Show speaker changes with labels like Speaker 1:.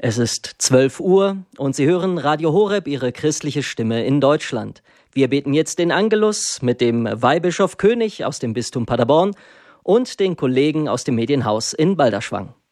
Speaker 1: Es ist 12 Uhr und Sie hören Radio Horeb, Ihre christliche Stimme in Deutschland. Wir beten jetzt den Angelus mit dem Weihbischof König aus dem Bistum Paderborn und den Kollegen aus dem Medienhaus in Balderschwang.